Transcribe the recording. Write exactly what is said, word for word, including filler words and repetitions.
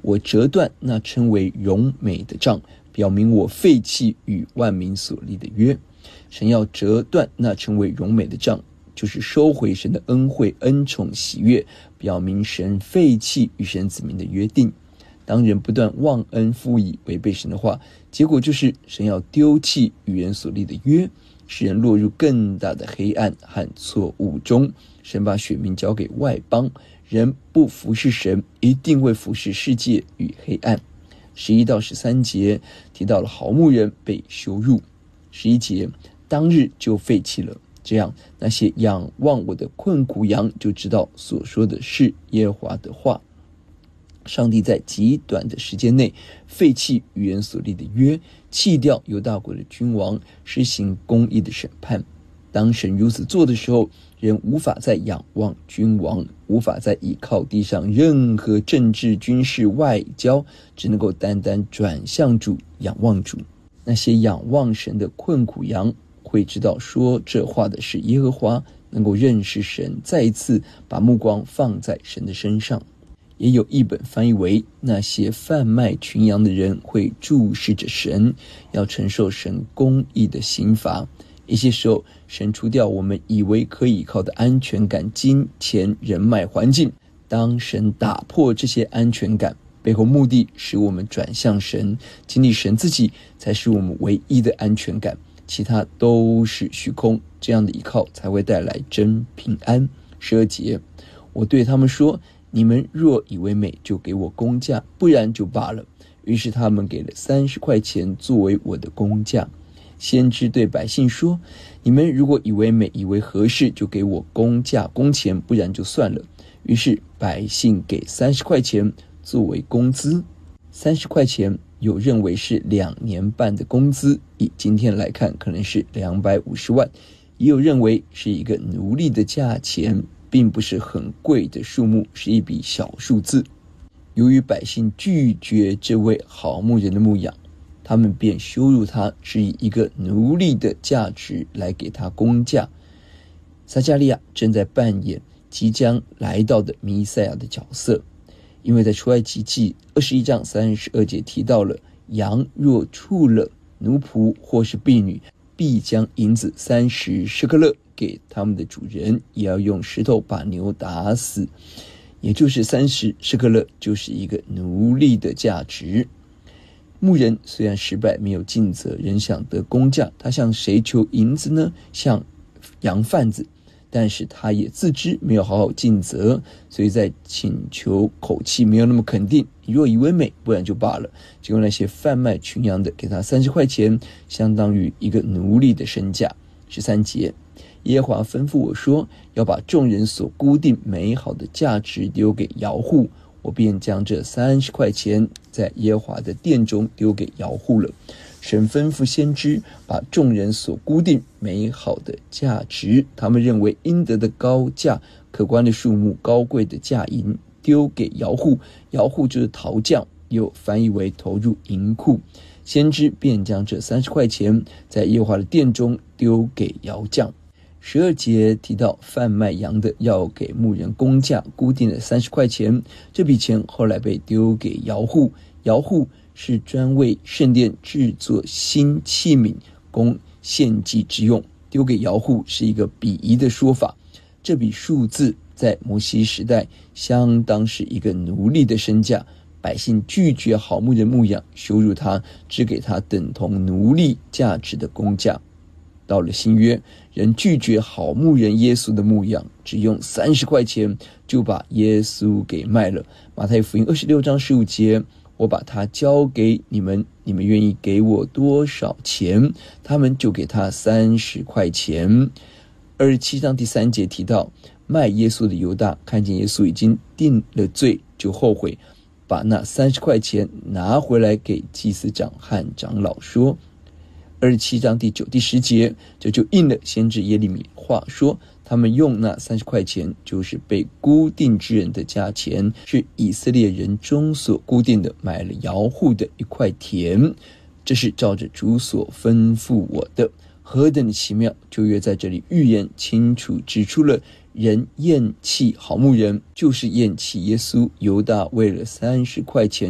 我折断那称为荣美的杖，表明我废弃与万民所立的约。神要折断那称为荣美的杖，就是收回神的恩惠、恩宠、喜悦，表明神废弃与神子民的约定。当人不断忘恩负义，违背神的话，结果就是神要丢弃与人所立的约，使人落入更大的黑暗和错误中。神把选民交给外邦，人不服侍神，一定会服侍世界与黑暗。十一到十三节提到了好牧人被羞辱。十一节，当日就废弃了，这样那些仰望我的困苦羊就知道所说的是耶和华的话。上帝在极短的时间内废弃与人所立的约，弃掉犹大国的君王，施行公义的审判。当神如此做的时候，人无法再仰望君王，无法再依靠地上任何政治、军事、外交，只能够单单转向主，仰望主。那些仰望神的困苦羊会知道说这话的是耶和华，能够认识神，再一次把目光放在神的身上。也有译本翻译为，那些贩卖群羊的人会注视着神，要承受神公义的刑罚。一些时候，神除掉我们以为可以依靠的安全感、金钱、人脉、环境。当神打破这些安全感，背后目的使我们转向神，经历神自己才是我们唯一的安全感，其他都是虚空。这样的依靠才会带来真平安。十二节，我对他们说，你们若以为美，就给我工价，不然就罢了。于是他们给了三十块钱作为我的工价。先知对百姓说，你们如果以为美，以为合适，就给我工价工钱，不然就算了。于是百姓给三十块钱作为工资。三十块钱有认为是两年半的工资，以今天来看可能是两百五十万，也有认为是一个奴隶的价钱，并不是很贵的数目，是一笔小数字。由于百姓拒绝这位好牧人的牧养，他们便羞辱他，是以一个奴隶的价值来给他工价。撒迦利亚正在扮演即将来到的弥赛亚的角色，因为在出埃及记二十一章三十二节提到了，羊若触了奴仆或是婢女，必将银子三十舍客勒给他们的主人，也要用石头把牛打死，也就是三十舍客勒就是一个奴隶的价值。牧人虽然失败，没有尽责，仍想得工价，他向谁求银子呢？向羊贩子，但是他也自知没有好好尽责，所以在请求口气没有那么肯定，你若以为美，不然就罢了。结果那些贩卖群羊的给他三十块钱，相当于一个奴隶的身价。十三节，耶和华吩咐我说，要把众人所固定美好的价值丢给窑户，我便将这三十块钱在耶和华的殿中丢给窑户了。神吩咐先知把众人所固定美好的价值，他们认为应得的高价、可观的数目、高贵的价银，丢给窑户。窑户就是陶匠，又翻译为投入银库。先知便将这三十块钱在耶和华的殿中丢给窑匠。十二节提到贩卖羊的要给牧人工价，固定的三十块钱，这笔钱后来被丢给窑户。窑户是专为圣殿制作新器皿供献祭之用，丢给窑户是一个鄙夷的说法。这笔数字在摩西时代相当是一个奴隶的身价，百姓拒绝好牧人牧养，羞辱他，只给他等同奴隶价值的工价。到了新约，人拒绝好牧人耶稣的牧养，只用三十块钱就把耶稣给卖了。马太福音二十六章十五节，我把他交给你们，你们愿意给我多少钱？他们就给他三十块钱。二十七章第三节提到，卖耶稣的犹大看见耶稣已经定了罪，就后悔，把那三十块钱拿回来给祭司长和长老说。二十七章第九、第十节，这就应了先知耶利米话说，他们用那三十块钱，就是被固定之人的价钱，是以色列人中所固定的，买了窑户的一块田。这是照着主所吩咐我的。何等的奇妙！旧约在这里预言清楚指出了，人厌弃好牧人，就是厌弃耶稣。犹大为了三十块钱